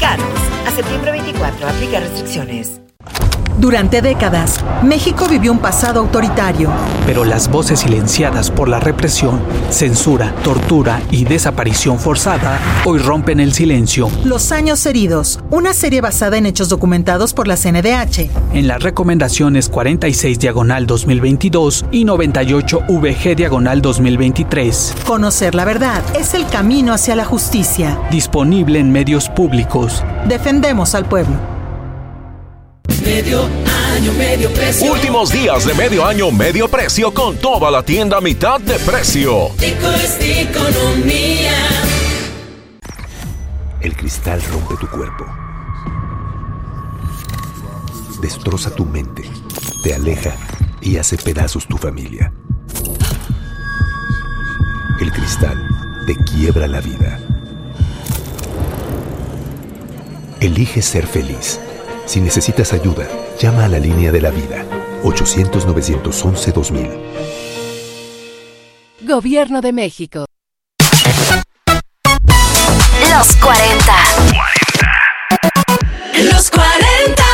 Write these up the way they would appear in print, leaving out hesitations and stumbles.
mexicanos. A septiembre 24, aplica restricciones. Durante décadas, México vivió un pasado autoritario. Pero las voces silenciadas por la represión, censura, tortura y desaparición forzada hoy rompen el silencio. Los años heridos, una serie basada en hechos documentados por la CNDH. En las recomendaciones 46/2022 y 98VG/2023. Conocer la verdad es el camino hacia la justicia. Disponible en medios públicos. Defendemos al pueblo. Medio año, medio precio. Últimos días de medio año, medio precio con toda la tienda a mitad de precio. Eco es economía. El cristal rompe tu cuerpo. Destroza tu mente. Te aleja y hace pedazos tu familia. El cristal te quiebra la vida. Elige ser feliz. Si necesitas ayuda, llama a la línea de la vida, 800-911-2000. Gobierno de México. Los 40. Los 40.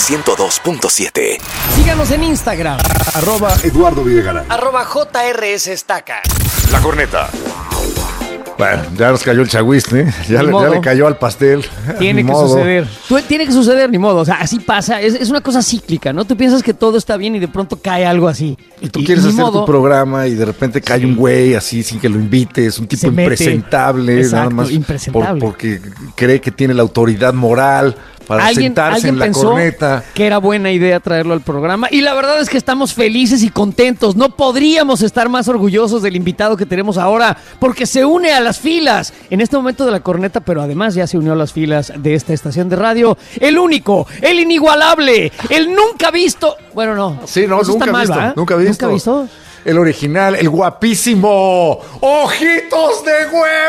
102.7. Síganos en Instagram. @Eduardo Videgaray. @JRSestaca. La corneta. Bueno, ya nos cayó el chagüiste, ya le cayó al pastel. Tiene que suceder. Tiene que suceder, ni modo. O sea, así pasa. Es una cosa cíclica, ¿no? Tú piensas que todo está bien y de pronto cae algo así. Y tú quieres hacer tu programa y de repente cae un güey así sin que lo invites, un tipo impresentable. Exacto, nada más impresentable. porque cree que tiene la autoridad moral para sentarse en la corneta. Que era buena idea traerlo al programa. Y la verdad es que estamos felices y contentos. No podríamos estar más orgullosos del invitado que tenemos ahora, porque se une a las filas en este momento de la corneta, pero además ya se unió a las filas de esta estación de radio. El único, el inigualable, el nunca visto. Bueno, no. Sí, no, nunca visto. ¿Va? Nunca visto. El original, el guapísimo Ojitos de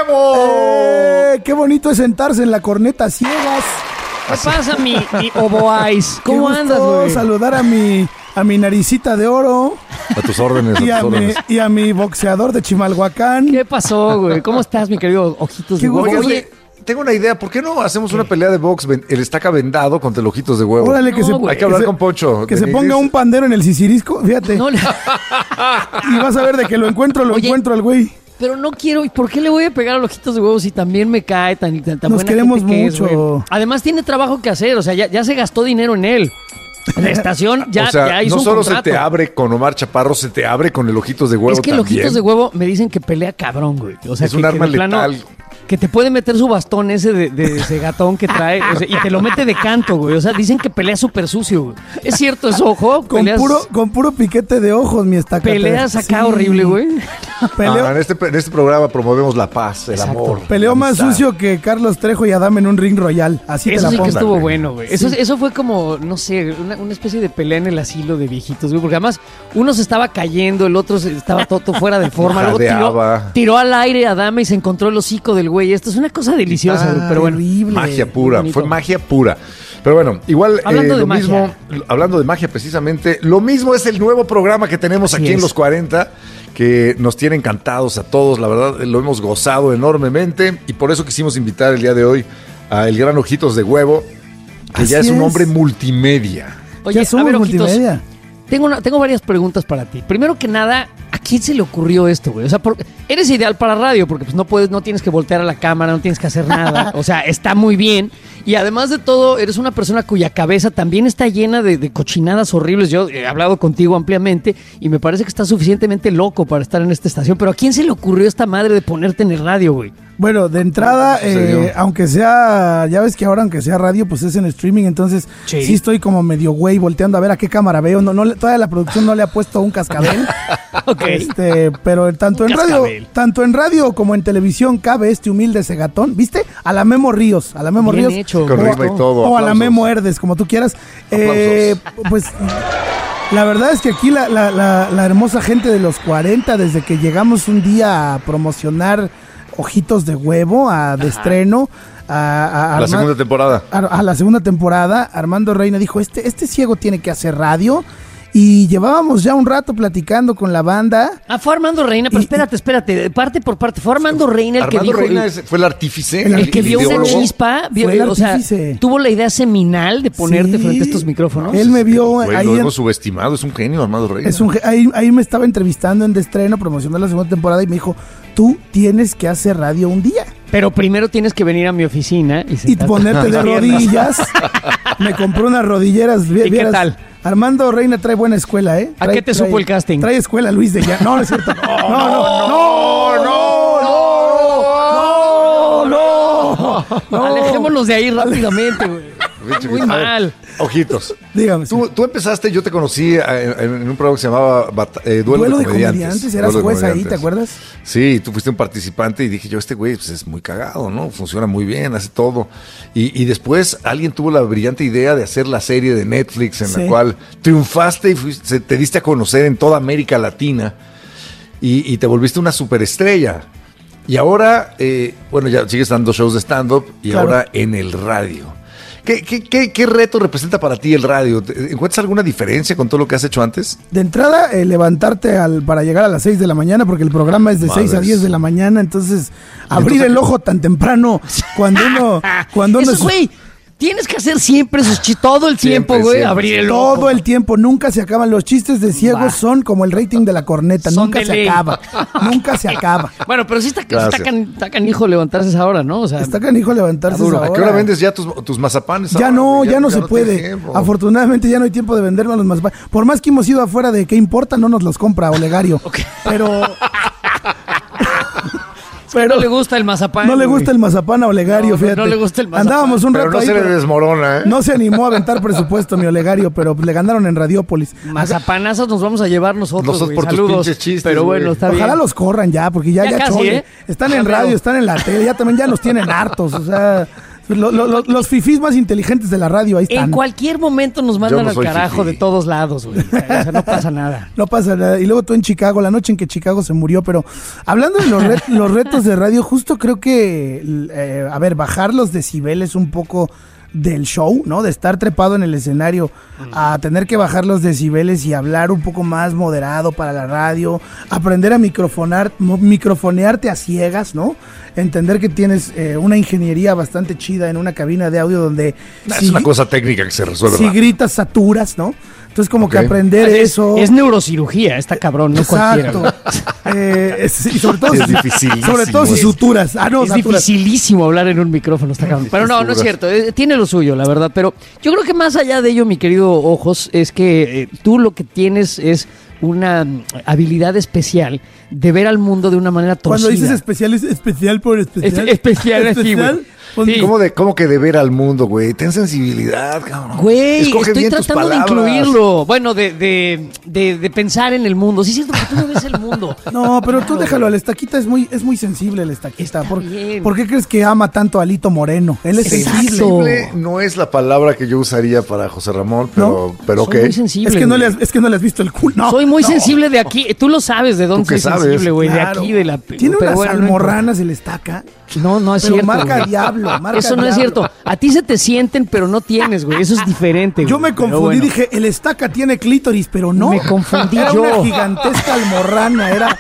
Huevo. Qué bonito es sentarse en la corneta ciegas. ¿Qué pasa, mi Oboais? ¿Cómo andas, güey? Saludar a mi naricita de oro. A tus órdenes, y a mi boxeador de Chimalhuacán. ¿Qué pasó, güey? ¿Cómo estás, mi querido Ojitos de Huevo? Oye, tengo una idea. ¿Por qué no hacemos una pelea de box? El Estaca vendado contra el Ojitos de Huevo. Órale, hay que hablar con Poncho. Que se ponga un pandero en el sisirisco, fíjate. No, y vas a ver de que lo encuentro al güey. Pero no quiero, ¿por qué le voy a pegar a los Ojitos de Huevo si también me cae tan Nos buena queremos gente mucho. que es, además tiene trabajo que hacer, o sea, ya se gastó dinero en él. La estación ya, o sea, ya hizo no un solo contrato. se te abre con Omar Chaparro, se te abre con el Ojitos de Huevo. Es que también. el Ojitos de Huevo me dicen que pelea cabrón, güey. O sea, es un arma letal. Que te puede meter su bastón ese de ese gatón que trae, o sea, y te lo mete de canto, güey. O sea, dicen que pelea súper sucio, güey. ¿Es cierto eso, ojo? Con puro piquete de ojos, mi Estaca. Peleas acá horrible, güey. En este programa promovemos la paz, el amor. Peleó más sucio que Carlos Trejo y Adame en un ring royal. Así eso te la sí pongo. Que estuvo bueno, güey. Eso fue como, no sé, una especie de pelea en el asilo de viejitos, güey. Porque además uno se estaba cayendo, el otro estaba todo fuera de forma. Luego tiró al aire a Adame y se encontró el hocico del güey. Esto es una cosa deliciosa, güey, pero bueno. Horrible. Magia pura, fue magia pura. Pero bueno, igual hablando de magia precisamente, lo mismo es el nuevo programa que tenemos aquí en Los 40, que nos tiene encantados a todos, la verdad lo hemos gozado enormemente y por eso quisimos invitar el día de hoy a el gran Ojitos de Huevo, que ya es un hombre multimedia. Oye, ya somos multimedia. Tengo varias preguntas para ti. Primero que nada, ¿a quién se le ocurrió esto, güey? O sea, eres ideal para radio porque pues no tienes que voltear a la cámara, no tienes que hacer nada. O sea, está muy bien. Y además de todo, eres una persona cuya cabeza también está llena de cochinadas horribles. Yo he hablado contigo ampliamente y me parece que estás suficientemente loco para estar en esta estación. Pero ¿a quién se le ocurrió esta madre de ponerte en el radio, güey? Bueno, de entrada, aunque sea, ya ves que ahora aunque sea radio, pues es en streaming, entonces sí estoy como medio güey volteando a ver a qué cámara veo. Todavía la producción no le ha puesto un cascabel. Okay. Pero tanto en radio como en televisión cabe este humilde cegatón, ¿viste? A la Memo Ríos, Bien hecho. Con rima y todo. O a la Memo Herdes, como tú quieras. Pues la verdad es que aquí la hermosa gente de Los 40, desde que llegamos un día a promocionar Ojitos de Huevo, de estreno, a la segunda temporada. A la segunda temporada, Armando Reina dijo, este ciego tiene que hacer radio. y llevábamos ya un rato platicando con la banda. Fue Armando Reina, pero espérate, parte por parte. Fue Armando Reina el que dijo... Armando Reina fue el artífice. El que vio una chispa, tuvo la idea seminal de ponerte frente a estos micrófonos. Él me vio ahí. Lo hemos subestimado, es un genio Armando Reina. Ahí me estaba entrevistando en De Estreno, promocionando la segunda temporada y me dijo, tú tienes que hacer radio un día. Pero primero tienes que venir a mi oficina y ponerte de rodillas. Me compró unas rodilleras. ¿Y qué tal? Armando Reina trae buena escuela, ¿eh? ¿A qué te supo el casting? Trae escuela Luis de Ya. No, no es cierto. No. Alejémonos de ahí rápidamente, güey. Muy mal. Ojitos. Dígame. Tú empezaste, yo te conocí en un programa que se llamaba Duelo de Comediantes. Eras juez ahí, ¿te acuerdas? Sí, tú fuiste un participante y dije yo, este güey pues, es muy cagado, ¿no? Funciona muy bien, hace todo. Y después alguien tuvo la brillante idea de hacer la serie de Netflix en la cual triunfaste y te diste a conocer en toda América Latina y te volviste una superestrella. Y ahora, ya sigues dando shows de stand-up y ahora en el radio. ¿Qué reto representa para ti el radio? ¿Encuentras alguna diferencia con todo lo que has hecho antes? De entrada, levantarte para llegar a las 6 de la mañana, porque el programa es de 6 a 10 de la mañana, entonces abrir el ojo tan temprano cuando uno eso, güey, tienes que hacer siempre esos chistes, todo el tiempo, güey, abrir el ojo. Todo el tiempo, nunca se acaban. Los chistes de ciegos son como el rating de la corneta, nunca se acaba. Nunca se acaba. Bueno, pero sí está canijo levantarse esa hora, ¿no? O sea, está canijo levantarse esa hora. ¿A qué hora vendes ya tus mazapanes? Ya no se puede. Afortunadamente ya no hay tiempo de vendernos los mazapanes. Por más que hemos ido afuera de ¿qué importa? No nos los compra Olegario. Okay. Pero no le gusta el mazapán. No le gusta el mazapán a Olegario, fíjate. No le gusta el mazapán. Andábamos un rato pero no ahí, se le desmorona, ¿eh? No se animó a aventar presupuesto mi Olegario, pero le ganaron en Radiópolis. Mazapanazos nos vamos a llevar nosotros, por Saludos. Tus pinches chistes, pero bueno, está bien. Ojalá los corran ya, porque ya casi, chole. Están en radio, están en la tele, ya nos tienen hartos, o sea... Los fifís más inteligentes de la radio, ahí están. En cualquier momento nos mandan al carajo fifí de todos lados, güey. O sea, no pasa nada. No pasa nada. Y luego tú en Chicago, la noche en que Chicago se murió. Pero hablando de los retos de radio, justo creo que, bajar los decibeles un poco del show, ¿no? De estar trepado en el escenario a tener que bajar los decibeles y hablar un poco más moderado para la radio, aprender a microfonearte a ciegas, ¿no? Entender que tienes una ingeniería bastante chida en una cabina de audio donde... Es una cosa técnica que se resuelve. Si gritas, saturas, ¿no? Entonces como que aprender eso... Es neurocirugía, está cabrón, no cualquiera. Y sobre todo, es dificilísimo. Sobre todo si suturas. Es dificilísimo hablar en un micrófono, está cabrón. Pero no es cierto, tiene lo suyo, la verdad. Pero yo creo que más allá de ello, mi querido Ojos, es que tú lo que tienes es una habilidad especial de ver al mundo de una manera torcida. Cuando dices especial, ¿es especial por especial? Especial, así, güey. Sí. ¿Cómo que de ver al mundo, güey? Ten sensibilidad, cabrón. Güey, estoy tratando de incluirlo. Bueno, de pensar en el mundo. Sí, es cierto que tú no ves el mundo. No, pero tú déjalo. El Estaquita es muy sensible, el Estaquita. ¿Por qué crees que ama tanto a Lito Moreno? Él es sensible. No es la palabra que yo usaría para José Ramón, pero ok. Soy muy sensible. Es que no le has visto el culo. No, soy muy sensible de aquí. Tú lo sabes de dónde soy sensible, güey. Claro. De aquí, de la... Tiene unas almorranas el Estaca. No es cierto. Marca diablo. Eso no es cierto. A ti se te sienten, pero no tienes, güey. Eso es diferente, güey. Yo me confundí, dije, el Estaca tiene clítoris, pero no. Me confundí era yo. Era una gigantesca almorrana, era...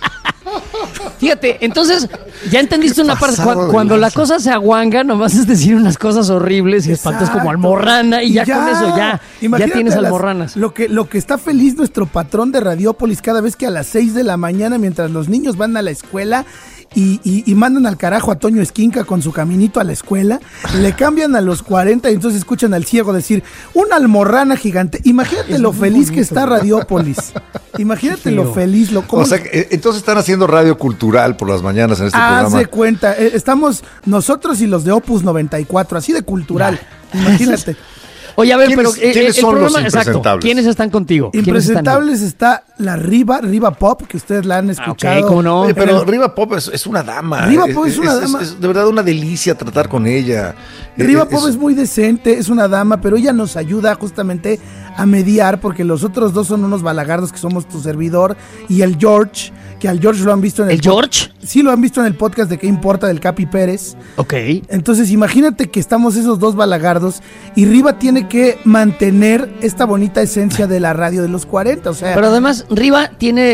Fíjate, entonces, ya entendiste una parte. Cuando la cosa se aguanga, nomás es decir unas cosas horribles y espantos como almorrana, y ya con eso ya tienes almorranas. Lo que está feliz nuestro patrón de Radiópolis cada vez que a las 6 de la mañana, mientras los niños van a la escuela y mandan al carajo a Toño Esquinca con su caminito a la escuela, le cambian a los 40 y entonces escuchan al ciego decir, una almorrana gigante. Imagínate lo feliz bonito, que está Radiópolis. Imagínate lo feliz. O sea, entonces están haciendo radio cultural por las mañanas en este programa. Haz de cuenta, estamos nosotros y los de Opus 94, así de cultural. Imagínate. Oye, a ver, pero ¿quiénes son los impresentables? Exacto, ¿quiénes están contigo? Impresentables está la Riva Pop, que ustedes la han escuchado. Okay, ¿cómo no? Oye, pero Riva Pop es una dama. Riva Pop es una dama. Es de verdad una delicia tratar con ella. Riva Pop es muy decente, es una dama, pero ella nos ayuda justamente a mediar, porque los otros dos son unos balagardos que somos tu servidor y el George, que al George lo han visto en ¿El George? Sí, lo han visto en el podcast de ¿Qué importa? Del Capi Pérez. Ok. Entonces, imagínate que estamos esos dos balagardos y Riva tiene que mantener esta bonita esencia de la radio de los 40, o sea... Pero además, Riva tiene